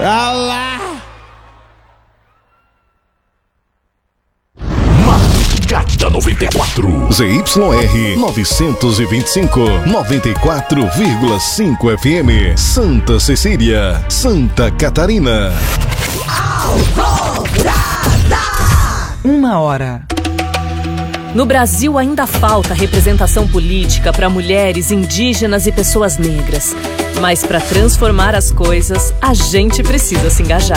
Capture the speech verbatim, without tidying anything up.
Alá! Madrugada noventa e quatro. Z Y R novecentos e vinte e cinco, noventa e quatro vírgula cinco F M. Santa Cecília, Santa Catarina. Uma hora. No Brasil ainda falta representação política para mulheres, indígenas e pessoas negras. Mas para transformar as coisas, a gente precisa se engajar.